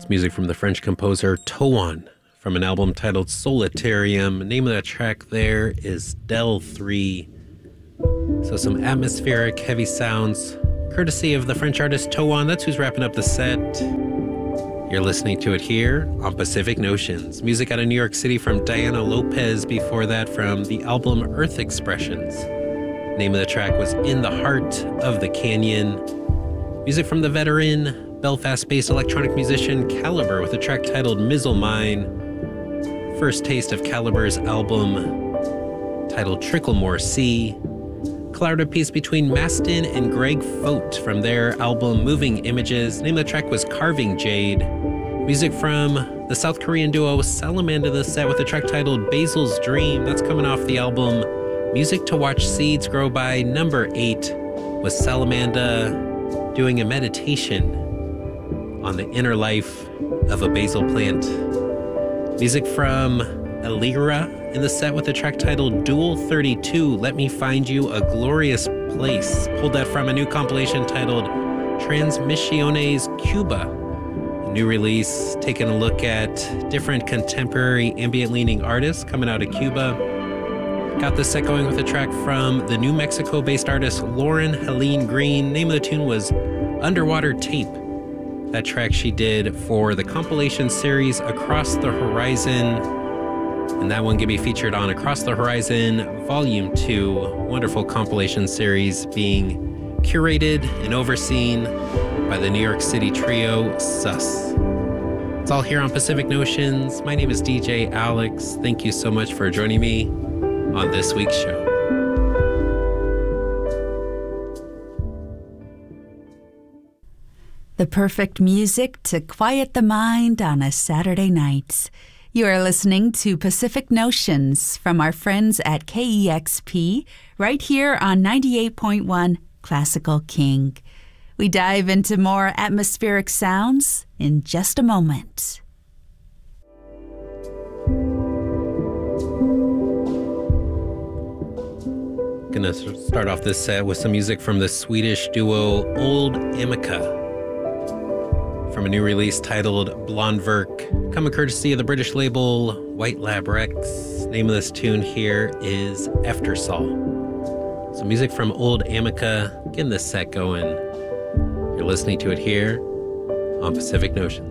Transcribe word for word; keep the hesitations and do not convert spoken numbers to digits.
Music from the French composer Towan from an album titled Solitarium. The name of that track there is Del three. So some atmospheric, heavy sounds, courtesy of the French artist Towan. That's who's wrapping up the set. You're listening to it here on Pacific Notions. Music out of New York City from Diana Lopez. Before that, from the album Earth Expressions. The name of the track was In the Heart of the Canyon. Music from the veteran Belfast-based electronic musician Calibre with a track titled Mizzle Mine. First taste of Calibre's album titled Tricklemore Sea. Collaborative piece between Mastin and Greg Fote from their album Moving Images. The name of the track was Carving Jade. Music from the South Korean duo Salamander the set with a track titled Basil's Dream. That's coming off the album Music to Watch Seeds Grow by Number eight, with Salamander doing a meditation on the inner life of a basil plant. Music from Allegra in the set with a track titled Duel thirty-two, Let Me Find You a Glorious Place. Pulled that from a new compilation titled Transmissiones Cuba. A new release taking a look at different contemporary ambient-leaning artists coming out of Cuba. Got this set going with a track from the New Mexico-based artist Lauren Helene Green. Name of the tune was Underwater Tape. That track she did for the compilation series Across the Horizon. And that one can be featured on Across the Horizon Volume two. Wonderful compilation series being curated and overseen by the New York City trio Sus. It's all here on Pacific Notions. My name is D J Alex. Thank you so much for joining me on this week's show. The perfect music to quiet the mind on a Saturday night. You are listening to Pacific Notions from our friends at K E X P, right here on ninety-eight point one Classical King. We dive into more atmospheric sounds in just a moment. Gonna start off this set with some music from the Swedish duo Old Amica, from a new release titled Blondverk, coming courtesy of the British label White Lab Rex. Name of this tune here is Eftersol. So music from Old Amica, getting this set going. You're listening to it here on Pacific Notions.